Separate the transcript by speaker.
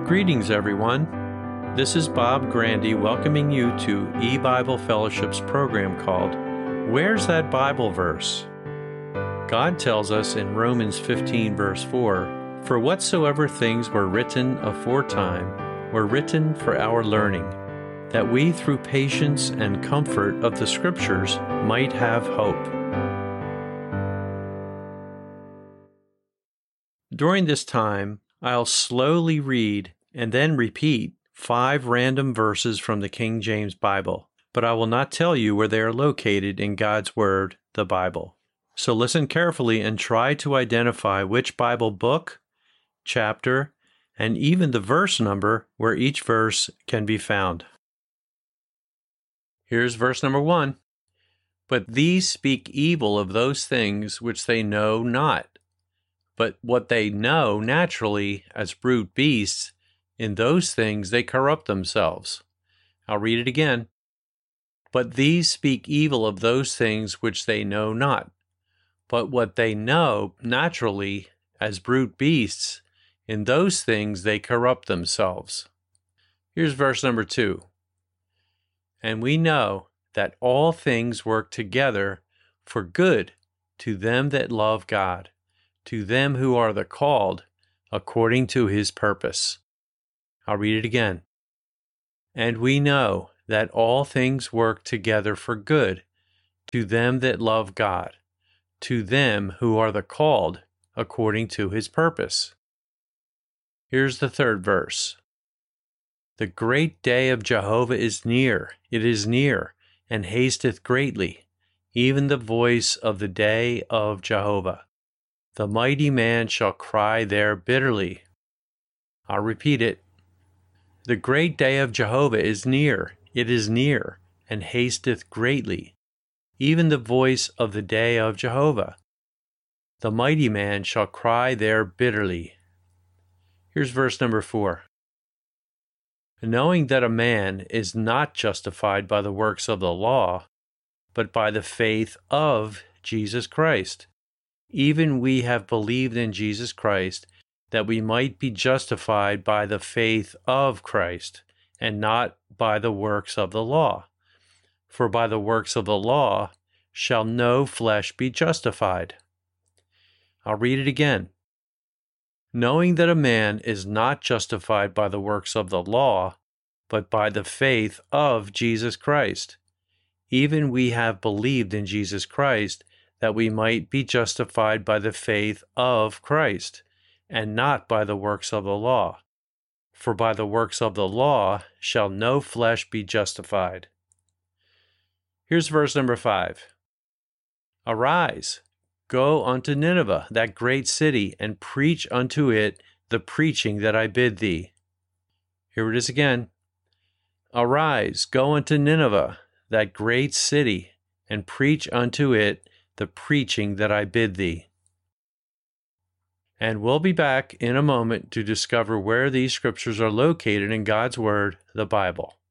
Speaker 1: Greetings, everyone. This is Bob Grandy welcoming you to eBible Fellowship's program called Where's That Bible Verse? God tells us in Romans 15, verse 4, "For whatsoever things were written aforetime were written for our learning, that we through patience and comfort of the Scriptures might have hope." During this time, I'll slowly read and then repeat 5 random verses from the King James Bible, but I will not tell you where they are located in God's Word, the Bible. So listen carefully and try to identify which Bible book, chapter, and even the verse number where each verse can be found. Here's verse number 1. "But these speak evil of those things which they know not. But what they know naturally as brute beasts, in those things they corrupt themselves." I'll read it again. "But these speak evil of those things which they know not. But what they know naturally as brute beasts, in those things they corrupt themselves." Here's verse number 2. "And we know that all things work together for good to them that love God, to them who are the called according to his purpose." I'll read it again. "And we know that all things work together for good to them that love God, to them who are the called according to his purpose." Here's the third verse. "The great day of Jehovah is near, it is near, and hasteth greatly, even the voice of the day of Jehovah. The mighty man shall cry there bitterly." I'll repeat it. "The great day of Jehovah is near, it is near, and hasteth greatly, even the voice of the day of Jehovah. The mighty man shall cry there bitterly." Here's verse number 4. "Knowing that a man is not justified by the works of the law, but by the faith of Jesus Christ. Even we have believed in Jesus Christ, that we might be justified by the faith of Christ, and not by the works of the law. For by the works of the law shall no flesh be justified." I'll read it again. "Knowing that a man is not justified by the works of the law, but by the faith of Jesus Christ. Even we have believed in Jesus Christ, that we might be justified by the faith of Christ, and not by the works of the law. For by the works of the law shall no flesh be justified." Here's verse number 5. "Arise, go unto Nineveh, that great city, and preach unto it the preaching that I bid thee." Here it is again. "Arise, go unto Nineveh, that great city, and preach unto it the preaching that I bid thee." And we'll be back in a moment to discover where these scriptures are located in God's Word, the Bible.